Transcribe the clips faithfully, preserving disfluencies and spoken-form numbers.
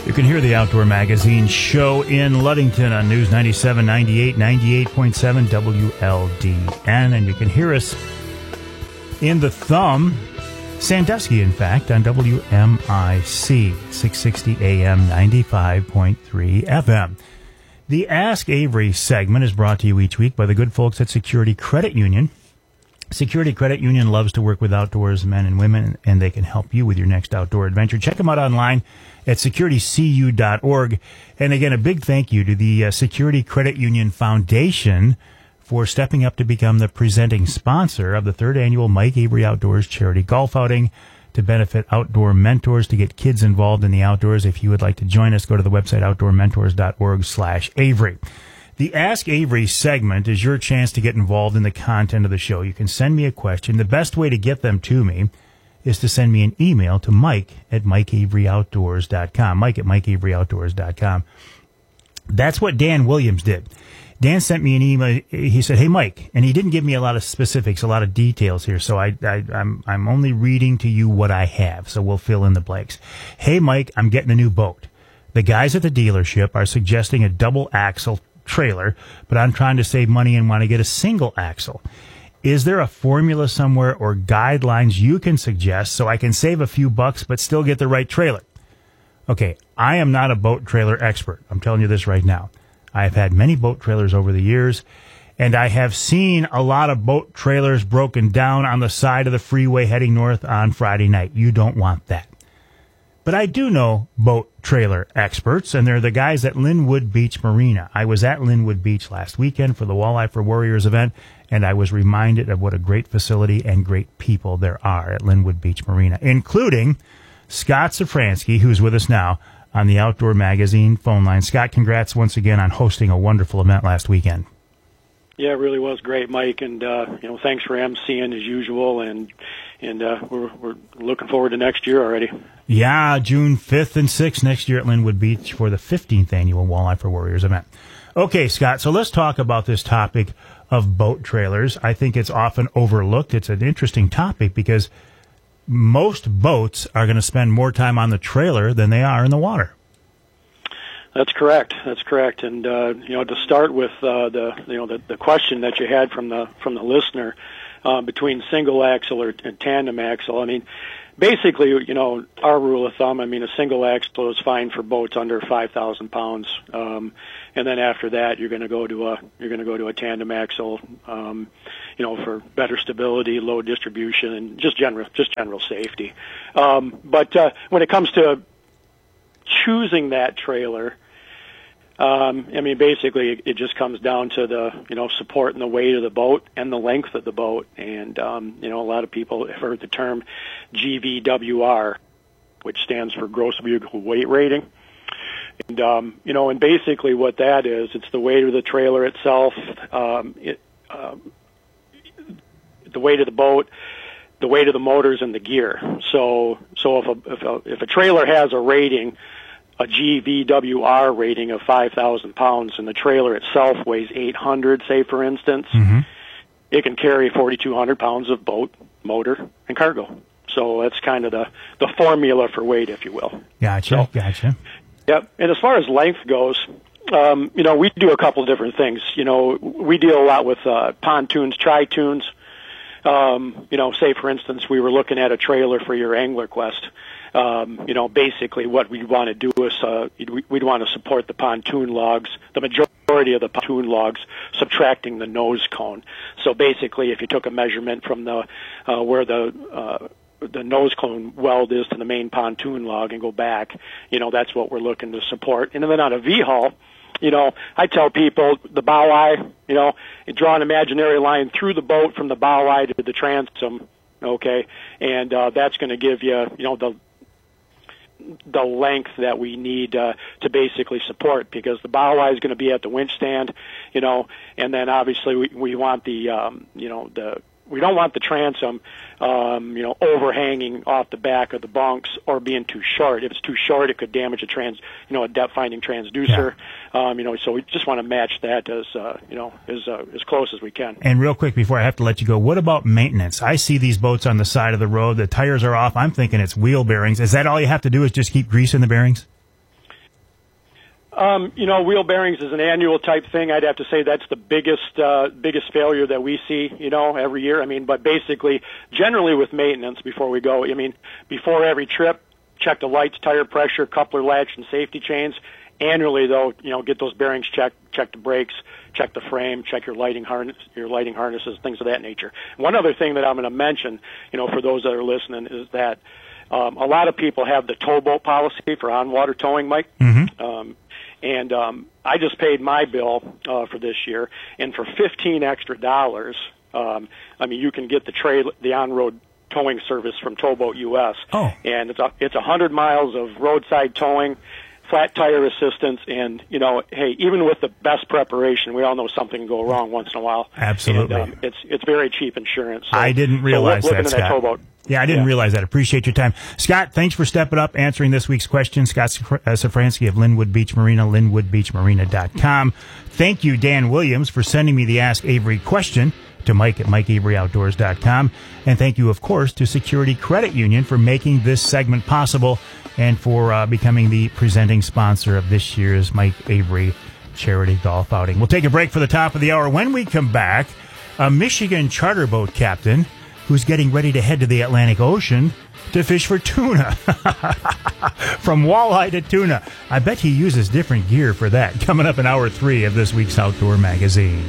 You can hear the Outdoor Magazine show in Ludington on News ninety-seven, ninety-eight, ninety-eight point seven W L D N. And you can hear us in the Thumb, Sandusky, in fact, on W M I C, six sixty A M, ninety-five point three F M. The Ask Avery segment is brought to you each week by the good folks at Security Credit Union. Security Credit Union loves to work with outdoors men and women, and they can help you with your next outdoor adventure. Check them out online at security c u dot org. And again, a big thank you to the uh, Security Credit Union Foundation for stepping up to become the presenting sponsor of the third annual Mike Avery Outdoors Charity Golf Outing to benefit outdoor mentors, to get kids involved in the outdoors. If you would like to join us, go to the website outdoor mentors dot org slash Avery. The Ask Avery segment is your chance to get involved in the content of the show. You can send me a question. The best way to get them to me is to send me an email to Mike at mike avery outdoors dot com. Mike at mike avery outdoors dot com. That's what Dan Williams did. Dan sent me an email. He said, "Hey, Mike," and he didn't give me a lot of specifics, a lot of details here. So I, I, I'm, I'm only reading to you what I have. So we'll fill in the blanks. "Hey, Mike, I'm getting a new boat. The guys at the dealership are suggesting a double axle trailer, but I'm trying to save money and want to get a single axle. Is there a formula somewhere or guidelines you can suggest so I can save a few bucks but still get the right trailer?" Okay, I am not a boat trailer expert. I'm telling you this right now. I've had many boat trailers over the years, and I have seen a lot of boat trailers broken down on the side of the freeway heading north on Friday night. You don't want that. But I do know boat trailer experts, and they're the guys at Linwood Beach Marina. I was at Linwood Beach last weekend for the Walleye for Warriors event, and I was reminded of what a great facility and great people there are at Linwood Beach Marina, including Scott Safransky, who's with us now on the Outdoor Magazine phone line. Scott, congrats once again on hosting a wonderful event last weekend. Yeah, it really was great, Mike, and uh, you know, thanks for emceeing as usual, and and uh, we're we're looking forward to next year already. Yeah, June fifth and sixth next year at Linwood Beach for the fifteenth annual Walleye for Warriors event. Okay, Scott, so let's talk about this topic of boat trailers. I think it's often overlooked. It's an interesting topic because most boats are going to spend more time on the trailer than they are in the water. That's correct. That's correct. And uh, you know, to start with uh, the you know the, the question that you had from the from the listener uh, between single axle or and tandem axle. I mean, basically, you know, our rule of thumb. I mean, a single axle is fine for boats under five thousand pounds, um, and then after that, you're going to go to a you're going to go to a tandem axle. Um, you know, for better stability, low distribution, and just general just general safety. Um, but uh, when it comes to choosing that trailer, um, I mean, basically, it, it just comes down to the, you know, support and the weight of the boat and the length of the boat. And, um, you know, a lot of people have heard the term G V W R, which stands for Gross Vehicle Weight Rating. And, um, you know, and basically what that is, it's the weight of the trailer itself, um, it, um, the weight of the boat, the weight of the motors, and the gear. So, so if a, if a, if a trailer has a rating, a G V W R rating of five thousand pounds, and the trailer itself weighs eight hundred, say, for instance, mm-hmm. it can carry forty-two hundred pounds of boat, motor, and cargo. So that's kind of the, the formula for weight, if you will. Gotcha, so, gotcha. Yep. And as far as length goes, um, you know, we do a couple of different things. You know, we deal a lot with uh, pontoons, tri-toons. Um, you know, say, for instance, we were looking at a trailer for your Angler Quest. Um, you know, basically what we'd want to do is uh, we'd want to support the pontoon logs, the majority of the pontoon logs, subtracting the nose cone. So basically, if you took a measurement from the uh, where the uh, the nose cone weld is to the main pontoon log and go back, you know, that's what we're looking to support. And then on a V-hull, you know, I tell people the bow eye, you know, draw an imaginary line through the boat from the bow eye to the transom, okay, and uh, that's going to give you, you know, the the length that we need uh, to basically support, because the bow eye is going to be at the winch stand, you know, and then obviously we, we want the, um, you know, the we don't want the transom, um, you know, overhanging off the back of the bunks or being too short. If it's too short, it could damage a trans, you know, a depth-finding transducer. Yeah. Um, you know, so we just want to match that as, uh, you know, as uh, as close as we can. And real quick before I have to let you go, what about maintenance? I see these boats on the side of the road. The tires are off. I'm thinking it's wheel bearings. Is that all you have to do is just keep greasing the bearings? Um, you know, wheel bearings is an annual type thing. I'd have to say that's the biggest uh, biggest failure that we see, you know, every year. I mean, but basically, generally with maintenance, before we go, I mean, before every trip, check the lights, tire pressure, coupler latch, and safety chains. Annually, though, you know, get those bearings checked, check the brakes, check the frame, check your lighting harness, your lighting harnesses, things of that nature. One other thing that I'm going to mention, you know, for those that are listening, is that um, a lot of people have the towboat policy for on-water towing, Mike. Mm-hmm. Um, and um, I just paid my bill uh, for this year, and for fifteen extra dollars, um, I mean, you can get the trail, the on-road towing service from Towboat U S. Oh. And it's a, it's a hundred miles of roadside towing, flat tire assistance, and, you know, hey, even with the best preparation, we all know something can go wrong once in a while. Absolutely. And, um, it's it's very cheap insurance. So, I didn't realize so look, that, look Scott. That towboat. Yeah, I didn't yeah. realize that. Appreciate your time. Scott, thanks for stepping up, answering this week's question. Scott Safransky of Linwood Beach Marina, linwood beach marina dot com. Thank you, Dan Williams, for sending me the Ask Avery question to Mike at mike avery outdoors dot com. And thank you, of course, to Security Credit Union for making this segment possible and for uh, becoming the presenting sponsor of this year's Mike Avery Charity Golf Outing. We'll take a break for the top of the hour. When we come back, a Michigan charter boat captain who's getting ready to head to the Atlantic Ocean to fish for tuna. From walleye to tuna. I bet he uses different gear for that. Coming up in hour three of this week's Outdoor Magazine.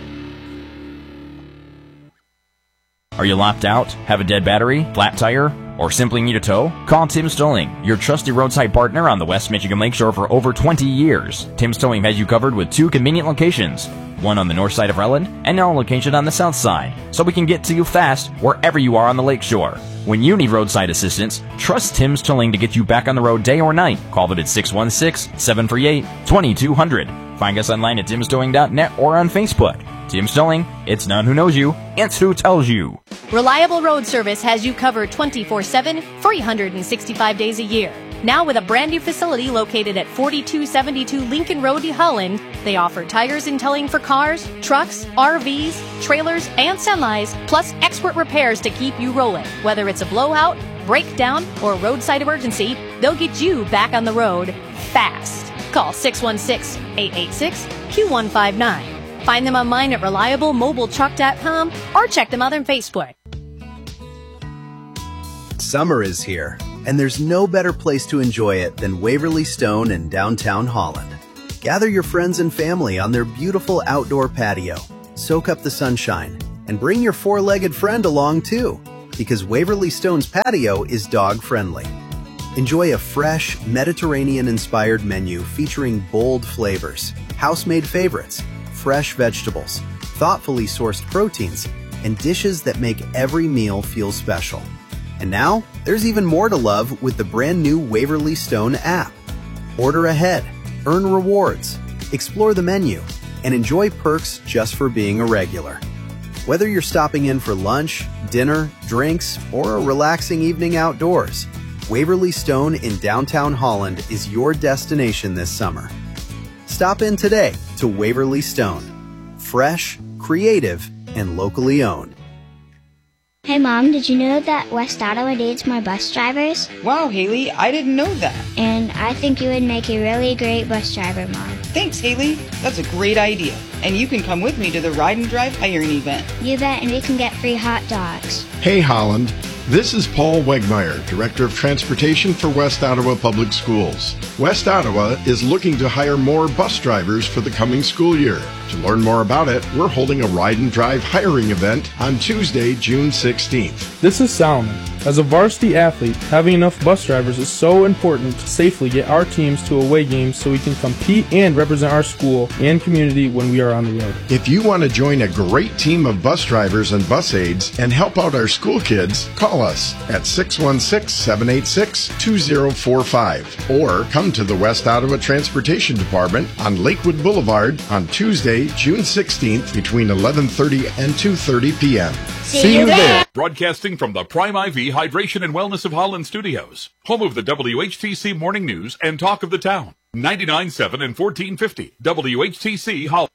Are you locked out? Have a dead battery? Flat tire? Or simply need a tow? Call Tim's Towing, your trusted roadside partner on the West Michigan Lakeshore for over twenty years. Tim's Towing has you covered with two convenient locations, one on the north side of Rutland and now a location on the south side, so we can get to you fast wherever you are on the lakeshore. When you need roadside assistance, trust Tim's Towing to get you back on the road day or night. Call them at six one six, seven three eight, two two zero zero. Find us online at tims towing dot net or on Facebook. Tim's Towing, it's not who knows you, it's who tells you. Reliable Road Service has you covered twenty-four seven, three hundred sixty-five days a year. Now with a brand new facility located at forty-two seventy-two Lincoln Road, Holland, they offer tires and towing for cars, trucks, R Vs, trailers, and semis, plus expert repairs to keep you rolling. Whether it's a blowout, breakdown, or roadside emergency, they'll get you back on the road fast. Call six one six, eight eight six, Q one five nine. Find them online at reliable mobile truck dot com or check them out on Facebook. Summer is here, and there's no better place to enjoy it than Waverly Stone in downtown Holland. Gather your friends and family on their beautiful outdoor patio, soak up the sunshine, and bring your four-legged friend along too, because Waverly Stone's patio is dog-friendly. Enjoy a fresh, Mediterranean-inspired menu featuring bold flavors, house-made favorites, fresh vegetables, thoughtfully sourced proteins, and dishes that make every meal feel special. And now, there's even more to love with the brand new Waverly Stone app. Order ahead, earn rewards, explore the menu, and enjoy perks just for being a regular. Whether you're stopping in for lunch, dinner, drinks, or a relaxing evening outdoors, Waverly Stone in downtown Holland is your destination this summer. Stop in today to Waverly Stone. Fresh, creative, and locally owned. Hey Mom, did you know that West Ottawa needs more bus drivers? Wow, Haley, I didn't know that. And I think you would make a really great bus driver, Mom. Thanks, Haley. That's a great idea. And you can come with me to the Ride and Drive hiring event. You bet, and we can get free hot dogs. Hey Holland, this is Paul Wegmeyer, Director of Transportation for West Ottawa Public Schools. West Ottawa is looking to hire more bus drivers for the coming school year. To learn more about it, we're holding a Ride and Drive hiring event on Tuesday, June sixteenth. This is Salmon. As a varsity athlete, having enough bus drivers is so important to safely get our teams to away games so we can compete and represent our school and community when we are on the road. If you want to join a great team of bus drivers and bus aides and help out our school kids, call us at six one six, seven eight six, two zero four five or come to the West Ottawa Transportation Department on Lakewood Boulevard on Tuesday, June sixteenth between eleven thirty and two thirty p.m. See, See you there. there! Broadcasting from the Prime I V Hydration and Wellness of Holland studios, home of the W H T C Morning News and Talk of the Town, ninety-nine point seven and fourteen fifty W H T C Holland.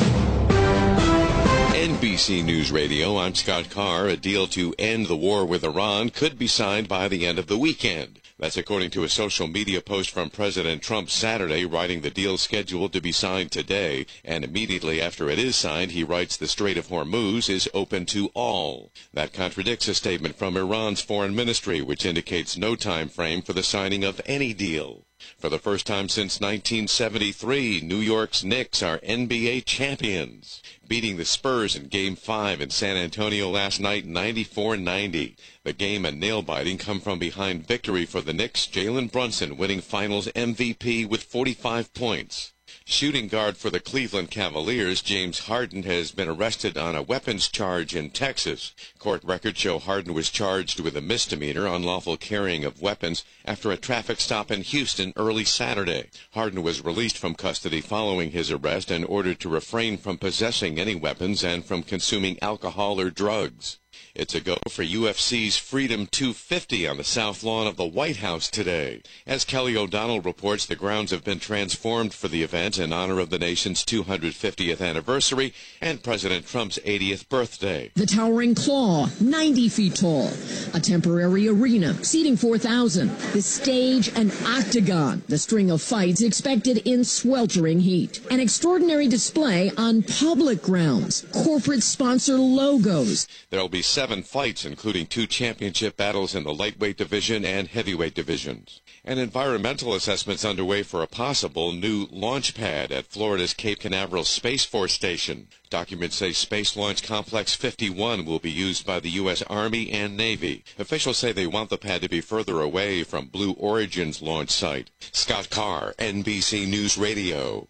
N B C News Radio, I'm Scott Carr. A deal to end the war with Iran could be signed by the end of the weekend. That's according to a social media post from President Trump Saturday, writing the deal scheduled to be signed today. And immediately after it is signed, he writes the Strait of Hormuz is open to all. That contradicts a statement from Iran's foreign ministry, which indicates no time frame for the signing of any deal. For the first time since nineteen seventy-three, New York's Knicks are N B A champions, beating the Spurs in Game five in San Antonio last night ninety-four ninety. The game, a nail-biting come-from-behind victory for the Knicks, Jalen Brunson winning Finals M V P with forty-five points. Shooting guard for the Cleveland Cavaliers, James Harden, has been arrested on a weapons charge in Texas. Court records show Harden was charged with a misdemeanor, unlawful carrying of weapons, after a traffic stop in Houston early Saturday. Harden was released from custody following his arrest and ordered to refrain from possessing any weapons and from consuming alcohol or drugs. It's a go for U F C's Freedom two fifty on the south lawn of the White House today. As Kelly O'Donnell reports, the grounds have been transformed for the event in honor of the nation's two hundred fiftieth anniversary and President Trump's eightieth birthday. The towering claw, ninety feet tall. A temporary arena, seating four thousand. The stage, an octagon. The string of fights expected in sweltering heat. An extraordinary display on public grounds. Corporate sponsor logos. There'll be seven fights, including two championship battles in the lightweight division and heavyweight divisions. An environmental assessment's underway for a possible new launch pad at Florida's Cape Canaveral Space Force Station. Documents say Space Launch Complex fifty-one will be used by the U S Army and Navy. Officials say they want the pad to be further away from Blue Origin's launch site. Scott Carr, N B C News Radio.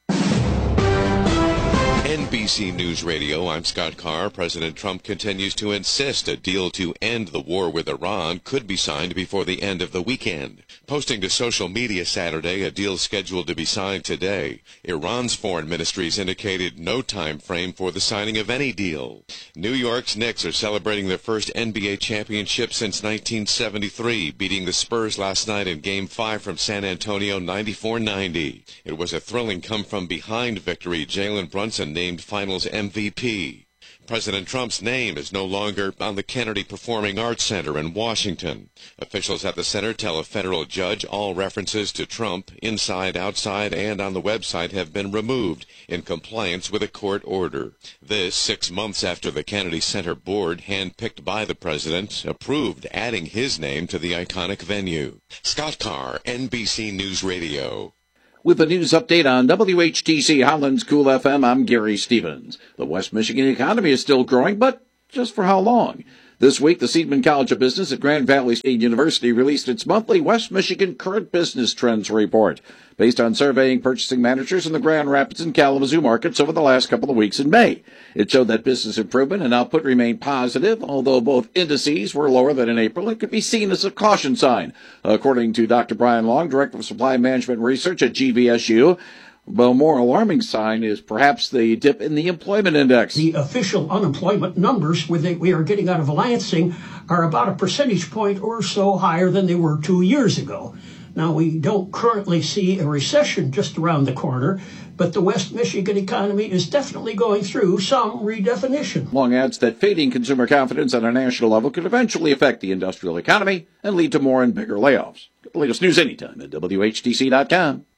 N B C News Radio, I'm Scott Carr. President Trump continues to insist a deal to end the war with Iran could be signed before the end of the weekend. Posting to social media Saturday a deal scheduled to be signed today, Iran's foreign ministries indicated no time frame for the signing of any deal. New York's Knicks are celebrating their first N B A championship since nineteen seventy-three, beating the Spurs last night in Game five from San Antonio ninety-four ninety. It was a thrilling come-from-behind victory. Jalen Brunson named Finals M V P. President Trump's name is no longer on the Kennedy Performing Arts Center in Washington. Officials at the center tell a federal judge all references to Trump, inside, outside, and on the website have been removed in compliance with a court order. This six months after the Kennedy Center board, handpicked by the president, approved adding his name to the iconic venue. Scott Carr, N B C News Radio. With a news update on W H T C Holland's Cool F M, I'm Gary Stevens. The West Michigan economy is still growing, but just for how long? This week, the Seidman College of Business at Grand Valley State University released its monthly West Michigan Current Business Trends report, based on surveying purchasing managers in the Grand Rapids and Kalamazoo markets over the last couple of weeks in May. It showed that business improvement and output remained positive, although both indices were lower than in April. It could be seen as a caution sign. According to Doctor Brian Long, Director of Supply Management Research at G V S U, the more alarming sign is perhaps the dip in the employment index. The official unemployment numbers we are getting out of Lansing are about a percentage point or so higher than they were two years ago. Now, we don't currently see a recession just around the corner, but the West Michigan economy is definitely going through some redefinition. Long adds that fading consumer confidence on a national level could eventually affect the industrial economy and lead to more and bigger layoffs. Get the latest news anytime at W H T C dot com.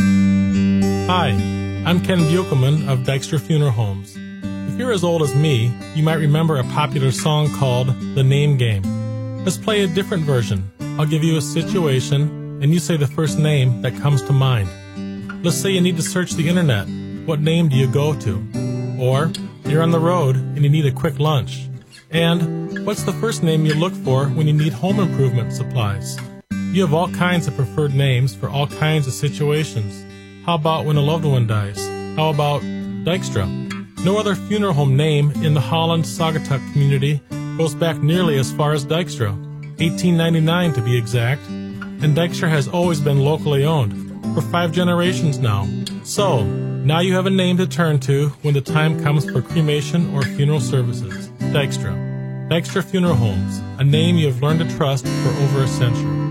Hi, I'm Ken Buchelman of Dykstra Funeral Homes. If you're as old as me, you might remember a popular song called The Name Game. Let's play a different version. I'll give you a situation, and you say the first name that comes to mind. Let's say you need to search the internet. What name do you go to? Or you're on the road and you need a quick lunch. And what's the first name you look for when you need home improvement supplies? You have all kinds of preferred names for all kinds of situations. How about when a loved one dies? How about Dykstra? No other funeral home name in the Holland-Saugatuck community goes back nearly as far as Dykstra, eighteen ninety-nine to be exact, and Dykstra has always been locally owned, for five generations now. So, now you have a name to turn to when the time comes for cremation or funeral services. Dykstra. Dykstra Funeral Homes, a name you have learned to trust for over a century.